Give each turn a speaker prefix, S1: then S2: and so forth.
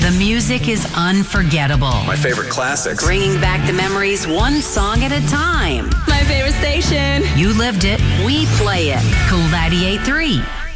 S1: The music is unforgettable.
S2: My favorite classics.
S1: Bringing back the memories one song at a time.
S3: My favorite station.
S1: You lived it, we play it. Cool 98.3.